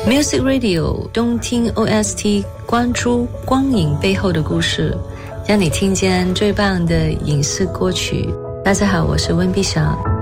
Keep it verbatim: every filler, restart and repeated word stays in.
Music Radio 东听 O S T， 关注光影背后的故事，让你听见最棒的影视歌曲。大家好，我是温碧霞。